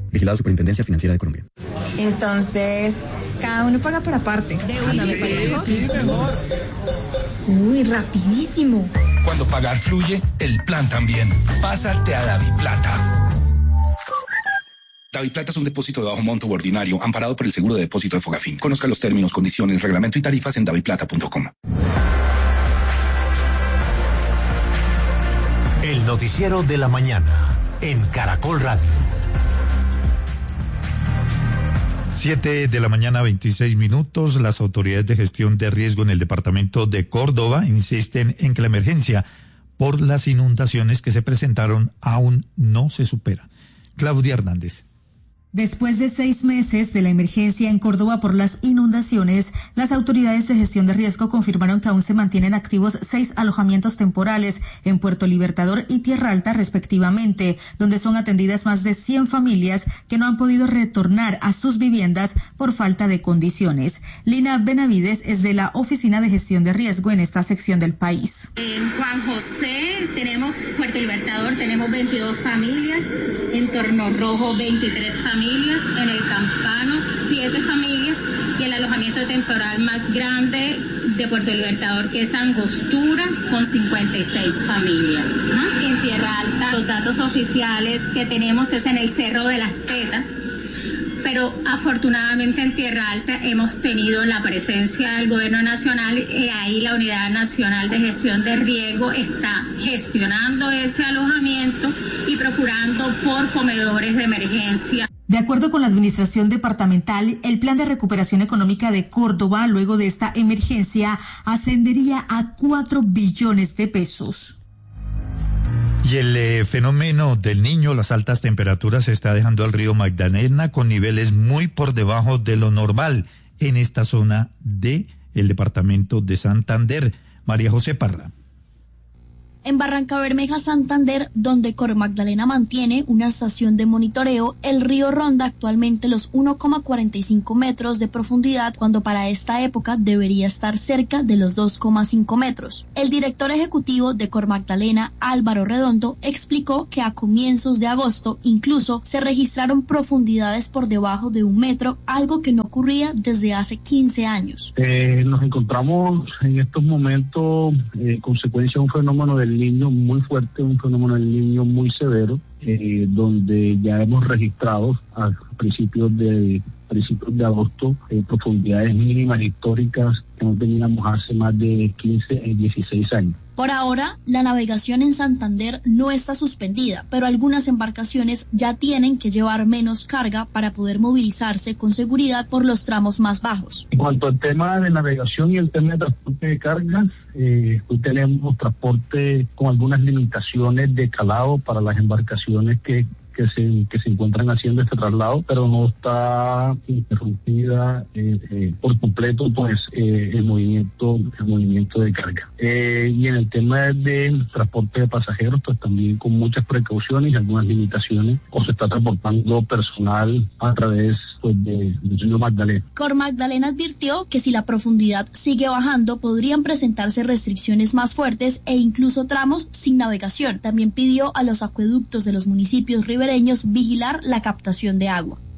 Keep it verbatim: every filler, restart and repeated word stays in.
Vigilado Superintendencia Financiera de Colombia. Entonces, cada uno paga por aparte. De una, me parece. Sí, mejor. Uy, rapidísimo. Cuando pagar fluye, el plan también. Pásate a DaviPlata. DaviPlata es un depósito de bajo monto ordinario amparado por el seguro de depósito de Fogafín. Conozca los términos, condiciones, reglamento y tarifas en daviplata punto com. El noticiero de la mañana en Caracol Radio. Siete de la mañana, veintiséis minutos. Las autoridades de gestión de riesgo en el departamento de Córdoba insisten en que la emergencia por las inundaciones que se presentaron aún no se supera. Claudia Hernández. Después de seis meses de la emergencia en Córdoba por las inundaciones, las autoridades de gestión de riesgo confirmaron que aún se mantienen activos seis alojamientos temporales en Puerto Libertador y Tierra Alta respectivamente, donde son atendidas más de cien familias que no han podido retornar a sus viviendas por falta de condiciones. Lina Benavides es de la Oficina de Gestión de Riesgo en esta sección del país. En Juan José tenemos Puerto Libertador, tenemos veintidós familias, en Torno Rojo veintitrés familias, en el Campano siete familias y el alojamiento temporal más grande de Puerto Libertador, que es Angostura, con cincuenta y seis familias. ¿Ah? En Tierra Alta los datos oficiales que tenemos es en el Cerro de las Tetas, pero afortunadamente en Tierra Alta hemos tenido la presencia del Gobierno Nacional y ahí la Unidad Nacional de Gestión de Riesgo está gestionando ese alojamiento y procurando por comedores de emergencia. De acuerdo con la Administración Departamental, el Plan de Recuperación Económica de Córdoba, luego de esta emergencia, ascendería a cuatro billones de pesos. Y el eh, fenómeno del Niño, las altas temperaturas, está dejando al río Magdalena con niveles muy por debajo de lo normal en esta zona del departamento de Santander. María José Parra. En Barranca Bermeja, Santander, donde Cormagdalena mantiene una estación de monitoreo, el río ronda actualmente los uno coma cuarenta y cinco metros de profundidad, cuando para esta época debería estar cerca de los dos coma cinco metros. El director ejecutivo de Cormagdalena, Álvaro Redondo, explicó que a comienzos de agosto incluso se registraron profundidades por debajo de un metro, algo que no ocurría desde hace quince años. Eh, nos encontramos en estos momentos eh, consecuencia de un fenómeno del Niño muy fuerte, un fenómeno del Niño muy severo, eh, donde ya hemos registrado a principios de principios de agosto eh, profundidades mínimas históricas que no teníamos hace más de quince, dieciséis años. Por ahora, la navegación en Santander no está suspendida, pero algunas embarcaciones ya tienen que llevar menos carga para poder movilizarse con seguridad por los tramos más bajos. En cuanto al tema de navegación y el tema de transporte de cargas, eh, hoy tenemos transporte con algunas limitaciones de calado para las embarcaciones que que se, que se encuentran haciendo este traslado, pero no está interrumpida eh, eh, por completo pues eh, el movimiento el movimiento de carga. Eh, y en el tema del transporte de pasajeros, pues también con muchas precauciones y algunas limitaciones, o se está transportando personal a través pues, de, del río Magdalena. Cormagdalena advirtió que si la profundidad sigue bajando, podrían presentarse restricciones más fuertes e incluso tramos sin navegación. También pidió a los acueductos de los municipios ribereños vigilar la captación de agua.